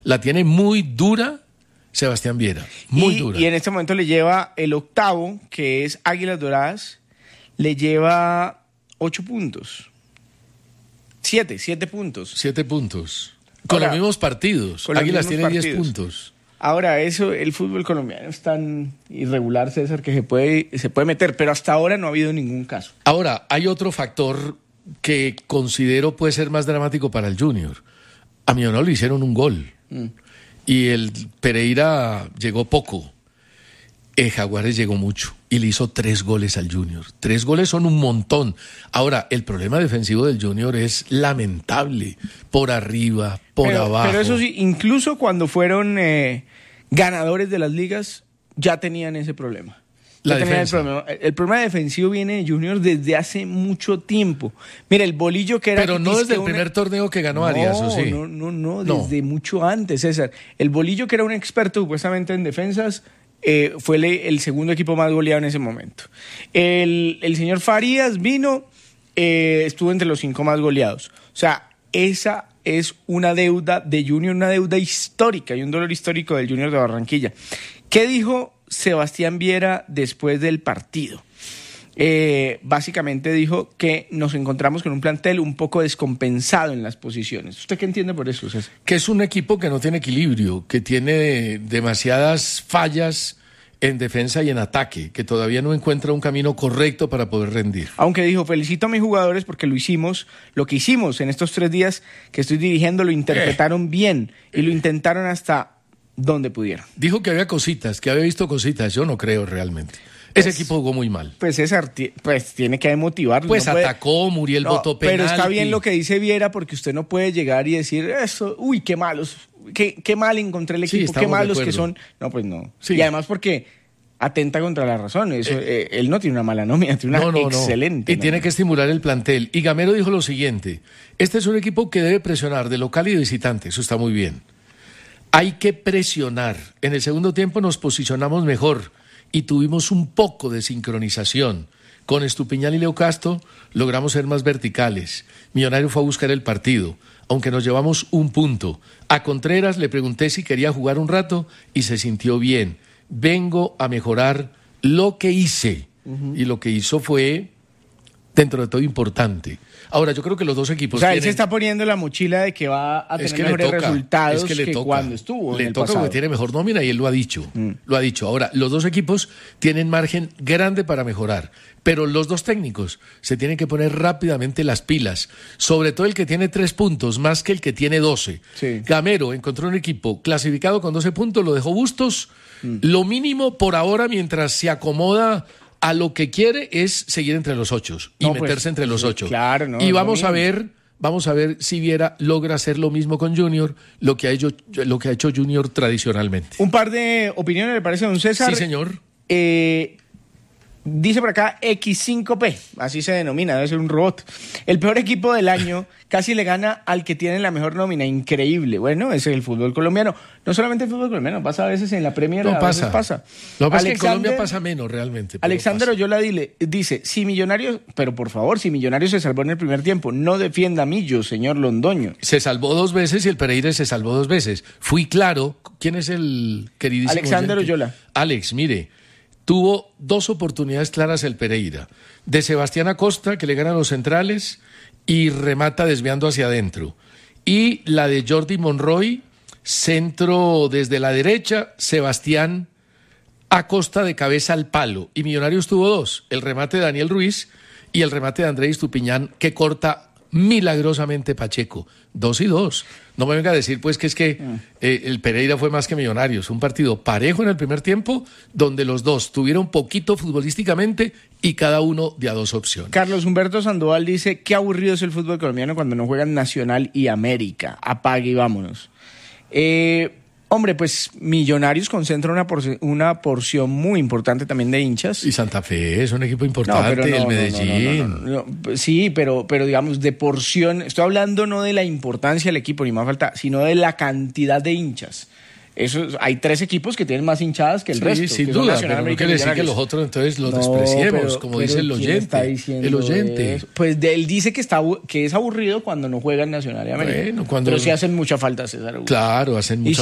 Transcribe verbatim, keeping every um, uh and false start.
La tiene muy dura Sebastián Viera, muy y, dura. Y en este momento le lleva el octavo, que es Águilas Doradas, le lleva ocho puntos. Siete, siete puntos. Siete puntos. Con Ahora, los mismos partidos. con los Águilas mismos tiene diez partidos. puntos. Ahora, eso, el fútbol colombiano es tan irregular, César, que se puede, se puede meter, pero hasta ahora no ha habido ningún caso. Ahora, hay otro factor que considero puede ser más dramático para el Junior. A Millonarios le hicieron un gol. Mm. Y el Pereira llegó poco. El Jaguares llegó mucho y le hizo tres goles al Junior. Tres goles son un montón. Ahora, el problema defensivo del Junior es lamentable. Por arriba, por pero, abajo. Pero eso sí, incluso cuando fueron eh, ganadores de las ligas, ya tenían ese problema. La ya tenían defensa. el problema. El problema defensivo viene de Junior desde hace mucho tiempo. Mira, el bolillo que era... Pero no desde el una... primer torneo que ganó no, Arias, ¿o sí? No, no, no, No. desde mucho antes, César. El bolillo que era un experto supuestamente en defensas... Eh, fue el, el segundo equipo más goleado en ese momento. El, el señor Farías vino, eh, estuvo entre los cinco más goleados. O sea, esa es una deuda de Junior, una deuda histórica y un dolor histórico del Junior de Barranquilla. ¿Qué dijo Sebastián Viera después del partido? Eh, básicamente dijo que nos encontramos con un plantel un poco descompensado en las posiciones. ¿Usted qué entiende por eso, César? Que es un equipo que no tiene equilibrio, que tiene demasiadas fallas en defensa y en ataque, que todavía no encuentra un camino correcto para poder rendir. Aunque dijo, felicito a mis jugadores porque lo hicimos, lo que hicimos en estos tres días que estoy dirigiendo lo interpretaron eh. bien y lo intentaron hasta donde pudieron. Dijo que había cositas, que había visto cositas, yo no creo realmente. Ese pues, equipo jugó muy mal. Pues César, pues tiene que motivarlo. Pues no puede... atacó, Muriel no, botó penalti. Pero está bien lo que dice Viera porque usted no puede llegar y decir eso, uy, qué malos, qué, qué mal encontré el equipo, sí, qué malos que son. No, pues no. Sí. Y además porque atenta contra la razón. Eso, eh, eh, él no tiene una mala nómina, tiene una no, no, excelente. No. Y nómina. Tiene que estimular el plantel. Y Gamero dijo lo siguiente, este es un equipo que debe presionar de local y de visitante, eso está muy bien. Hay que presionar. En el segundo tiempo nos posicionamos mejor y tuvimos un poco de sincronización. Con Estupiñán y Leo Castro logramos ser más verticales. Millonario fue a buscar el partido, aunque nos llevamos un punto. A Contreras le pregunté si quería jugar un rato y se sintió bien. Vengo a mejorar lo que hice. Uh-huh. Y lo que hizo fue, dentro de todo, importante. Ahora, yo creo que los dos equipos... O sea, tienen... él se está poniendo la mochila de que va a tener es que mejores toca, resultados es que, le que toca, cuando estuvo le en el toca pasado. Porque tiene mejor nómina y él lo ha dicho. Mm. Lo ha dicho. Ahora, los dos equipos tienen margen grande para mejorar, pero los dos técnicos se tienen que poner rápidamente las pilas, sobre todo el que tiene tres puntos, más que el que tiene doce. Sí. Gamero encontró un equipo clasificado con doce puntos, lo dejó Bustos. Mm. Lo mínimo por ahora, mientras se acomoda... a lo que quiere es seguir entre los ocho y no, meterse pues, entre los ocho. Claro, no, y vamos no, a ver, vamos a ver si Viera logra hacer lo mismo con Junior, lo que ha hecho, lo que ha hecho Junior tradicionalmente. Un par de opiniones, ¿le parece, don César? Sí, señor. Eh, dice por acá equis cinco pe, así se denomina, debe ser un robot. El peor equipo del año casi le gana al que tiene la mejor nómina, increíble. Bueno, ese es el fútbol colombiano. No solamente el fútbol colombiano, pasa a veces en la Premier, no a pasa. veces pasa. Lo que pasa es que en Colombia pasa menos realmente. Alexander Oyola dile, dice, si Millonarios, pero por favor, si Millonarios se salvó en el primer tiempo, no defienda a Millo, señor Londoño. Se salvó dos veces y el Pereira se salvó dos veces. Fui claro. ¿Quién es el queridísimo Alexander oyente? Oyola. Alex, mire, tuvo dos oportunidades claras el Pereira. De Sebastián Acosta, que le gana a los centrales y remata desviando hacia adentro. Y la de Jordi Monroy, centro desde la derecha, Sebastián Acosta de cabeza al palo. Y Millonarios tuvo dos, el remate de Daniel Ruiz y el remate de Andrés Estupiñán, que corta milagrosamente Pacheco. Dos y dos. No me venga a decir pues que es que eh, el Pereira fue más que Millonarios. Un partido parejo en el primer tiempo, donde los dos tuvieron poquito futbolísticamente y cada uno de a dos opciones. Carlos Humberto Sandoval dice, qué aburrido es el fútbol colombiano cuando no juegan Nacional y América. Apague y vámonos. Eh... Hombre, pues Millonarios concentra una, por- una porción muy importante también de hinchas. Y Santa Fe es un equipo importante, No, pero no, el Medellín. no, no, no, no, no. Sí, pero, pero digamos, de porción, estoy hablando no de la importancia del equipo, ni más falta, sino de la cantidad de hinchas. Eso, hay tres equipos que tienen más hinchadas que el Sí, resto. sin que son duda, Nacional, pero no América y quiere decir que Millonarios. los otros entonces los No, despreciemos, pero- como pero dice el ¿quién oyente. está diciendo El oyente. eso? Pues de él dice que está abu- que es aburrido cuando no juegan Nacional y América. Bueno, cuando- Pero sí hacen mucha falta, César Augusto. Claro, hacen Y mucha